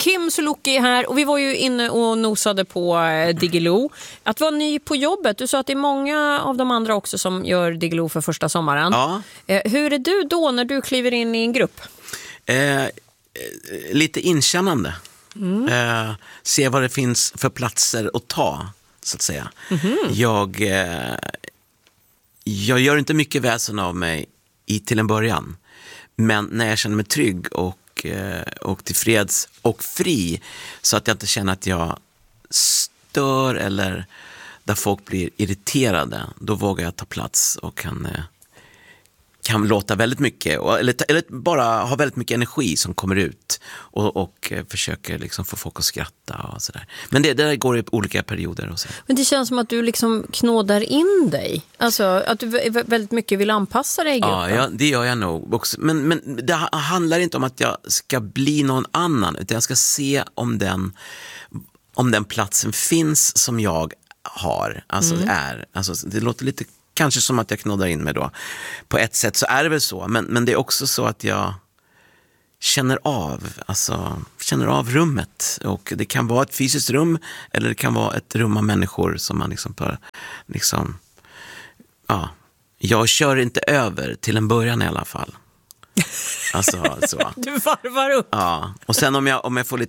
Kim Sulocki här och vi var ju inne och nosade på Diggiloo. Att vara ny på jobbet, du sa att det är många av de andra också som gör Diggiloo för första sommaren. Ja. Hur är du då när du kliver in i en grupp? Lite inkännande. Se vad det finns för platser att ta, så att säga. Jag gör inte mycket väsen av mig till en början. Men när jag känner mig trygg och tillfreds och fri, så att jag inte känner att jag stör eller där folk blir irriterade, då vågar jag ta plats och kan låta väldigt mycket eller bara ha väldigt mycket energi som kommer ut och försöker liksom få folk att skratta och sådär. Men det där går i olika perioder och så. Men det känns som att du liksom knådar in dig. Alltså att du väldigt mycket vill anpassa dig i gruppen. Ja, det gör jag nog också. Men det handlar inte om att jag ska bli någon annan, utan jag ska se om den platsen finns som jag har. Alltså det låter lite kanske som att jag knoddar in mig då. På ett sätt så är det väl så. Men det är också så att jag känner av rummet. Och det kan vara ett fysiskt rum eller det kan vara ett rum av människor som man jag kör inte över till en början i alla fall. Alltså så. Du varvar upp. Ja, och sen om jag får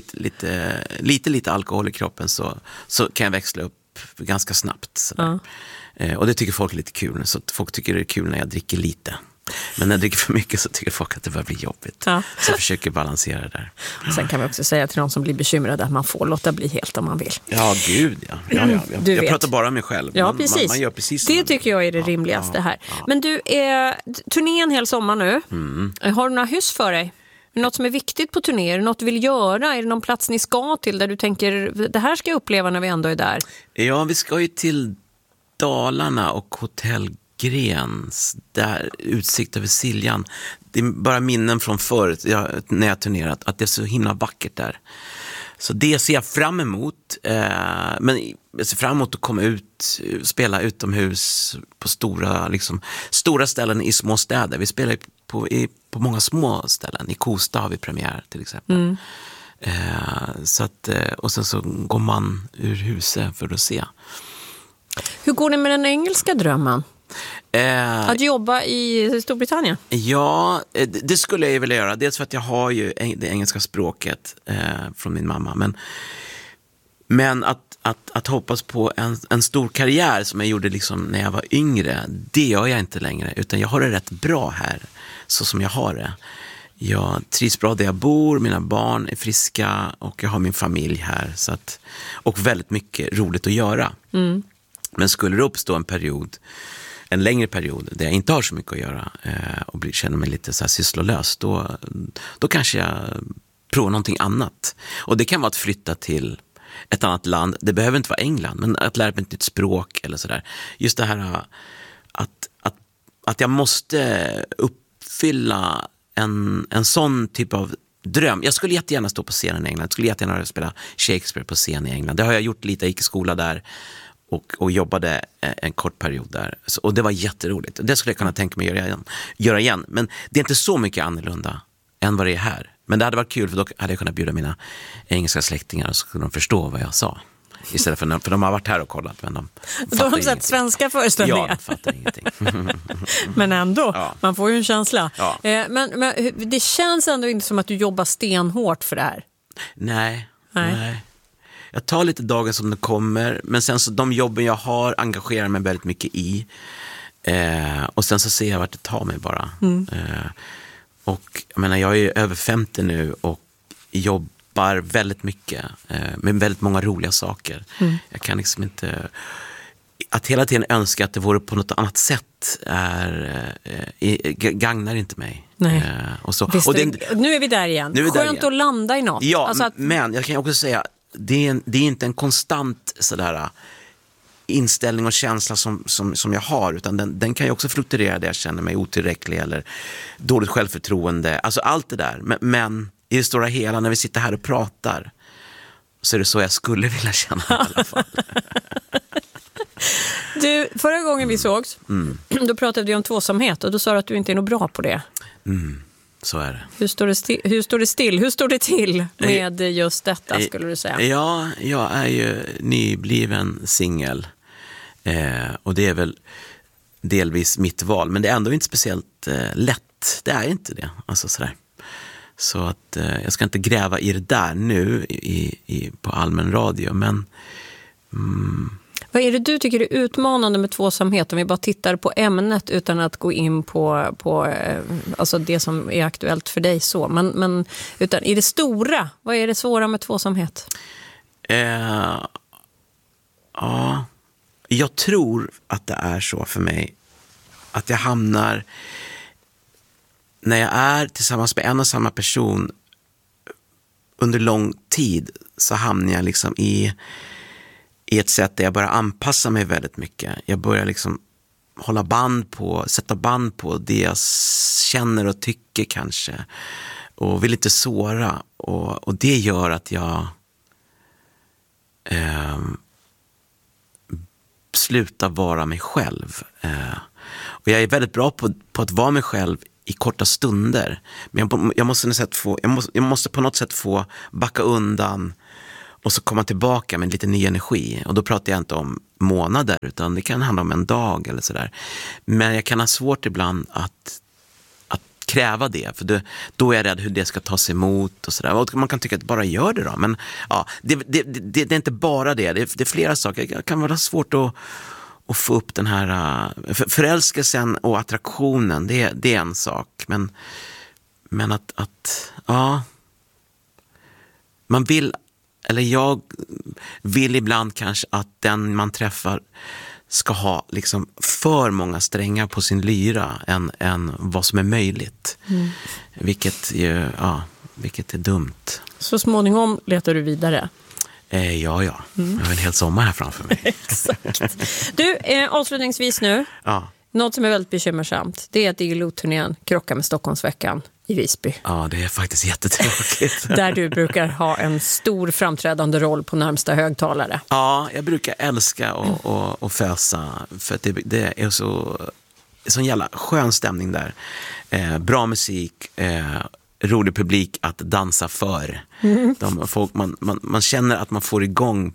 lite alkohol i kroppen så kan jag växla upp ganska snabbt. Och det tycker folk är lite kul. Så folk tycker det är kul när jag dricker lite. Men när jag dricker för mycket så tycker folk att det börjar bli jobbigt. Så jag försöker balansera det där. Sen kan vi också säga till de som blir bekymrade att man får låta bli helt om man vill. Ja, gud ja. Jag pratar bara om mig själv. Ja, precis. Man gör precis det tycker jag är det rimligaste här. Men du, turnén hel sommar nu. Har du några hyss för dig? Är det något som är viktigt på turné? Är det något du vill göra? Är det någon plats ni ska till där du tänker, det här ska jag uppleva när vi ändå är där? Ja, vi ska ju till Dalarna och Hotell Grens, där utsikt över Siljan. Det är bara minnen från förut när jag turnerat, att det är så himla vackert där. Så det ser jag fram emot. Men jag ser fram emot att komma ut, spela utomhus på stora ställen i små städer. Vi spelar på många små ställen. I Kosta har vi premiär till exempel. Så att, och sen så går man ur huset för att se. Hur går det med den engelska drömmen? Att jobba i Storbritannien? Ja, det skulle jag vilja göra. Dels för att jag har ju det engelska språket från min mamma. Men att hoppas på en stor karriär som jag gjorde liksom när jag var yngre, det gör jag inte längre. Utan jag har det rätt bra här, så som jag har det. Jag trivs bra där jag bor, mina barn är friska och jag har min familj här. Och väldigt mycket roligt att göra. Men skulle det uppstå en längre period där jag inte har så mycket att göra och känner mig lite så här sysslolös, då kanske jag provar någonting annat. Och det kan vara att flytta till ett annat land. Det behöver inte vara England, men att lära mig ett nytt språk eller sådär. Just det här att jag måste uppfylla en sån typ av dröm. Jag skulle jättegärna stå på scenen i England. Jag skulle jättegärna spela Shakespeare på scen i England. Det har jag gjort lite. Jag gick i skola där och jobbade en kort period där. Och det var jätteroligt. Det skulle jag kunna tänka mig göra igen. Men det är inte så mycket annorlunda än vad det är här. Men det hade varit kul, för då hade jag kunnat bjuda mina engelska släktingar och så kunde de förstå vad jag sa. Istället för de har varit här och kollat, men de då har de sett svenska föreställningar. Ja, de fattar ingenting. Men ändå, man får ju en känsla. Ja. Men det känns ändå inte som att du jobbar stenhårt för det här. Nej. Jag tar lite dagar som det kommer, men sen så de jobben jag har engagerar mig väldigt mycket i. Och sen så ser jag vart det tar mig bara. Och jag menar, jag är över 50 nu och jobbar väldigt mycket med väldigt många roliga saker. Jag kan liksom inte... Att hela tiden önska att det vore på något annat sätt gagnar inte mig. Nej. Och nu är vi där igen. Skönt att landa i något. Ja, alltså men jag kan också säga, det är inte en konstant sådär inställning och känsla som jag har, utan den kan ju också fluktuera där jag känner mig otillräcklig eller dåligt självförtroende. Alltså allt det där. Men i det stora hela, när vi sitter här och pratar, så är det så jag skulle vilja känna i alla fall. Du, förra gången vi sågs, då pratade vi om tvåsamhet och då sa du att du inte är nog bra på det. Så är det. Hur står det till med just detta, skulle du säga? Ja, jag är ju nybliven singel. Och det är väl delvis mitt val. Men det är ändå inte speciellt lätt. Det är inte det. Alltså sådär. Så att jag ska inte gräva i det där nu på allmän radio. Men... Vad är det du tycker är utmanande med tvåsamhet, om vi bara tittar på ämnet utan att gå in på alltså det som är aktuellt för dig så. Men utan i det stora, vad är det svåra med tvåsamhet? Ja, jag tror att det är så för mig att jag hamnar, när jag är tillsammans med en och samma person under lång tid, så hamnar jag liksom i ett sätt där jag börjar anpassa mig väldigt mycket. Jag börjar liksom sätta band på det jag känner och tycker kanske. Och vill inte såra. Och det gör att jag slutar vara mig själv. Och jag är väldigt bra på att vara mig själv i korta stunder. Men jag måste på något sätt få backa undan och så komma tillbaka med lite ny energi. Och då pratar jag inte om månader, utan det kan handla om en dag eller sådär. Men jag kan ha svårt ibland att kräva det. För då är jag rädd hur det ska tas emot och sådär. Och man kan tycka att bara gör det då. Men ja, det är inte bara det. Det är flera saker. Det kan vara svårt att få upp den här förälskelsen och attraktionen. Det är en sak. Men att ja, man vill, eller jag vill ibland kanske att den man träffar ska ha liksom för många strängar på sin lyra än vad som är möjligt. Vilket är dumt. Så småningom letar du vidare? Ja. Jag har en hel sommar här framför mig. Exakt. Du, avslutningsvis nu. Ja. Något som är väldigt bekymmersamt, det är att Diggiloo-turnén krockar med Stockholmsveckan i Visby. Ja, det är faktiskt jättetråkigt. Där du brukar ha en stor framträdande roll på närmsta högtalare. Ja, jag brukar älska och fösa, för att det är sån jävla skön stämning där. Bra musik, rolig publik att dansa för. Man känner att man får igång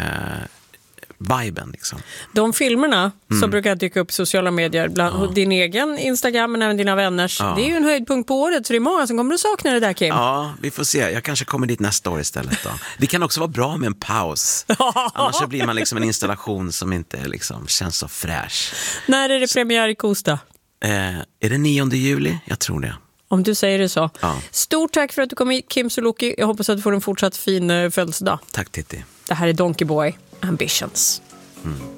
viben liksom. De filmerna som brukar dyka upp i sociala medier, bland din egen Instagram men även dina vänners, det är ju en höjdpunkt på året, så det är många som kommer att sakna det där, Kim. Ja, vi får se. Jag kanske kommer dit nästa år istället då. Det kan också vara bra med en paus. Annars så blir man liksom en installation som inte liksom känns så fräsch. När är det premiär i Kosta? Är det 9 juli? Jag tror det. Om du säger det så. Ja. Stort tack för att du kom hit, Kim Sulocki. Jag hoppas att du får en fortsatt fin födelsedag. Tack, Titti. Det här är Donkey Boy Ambitions.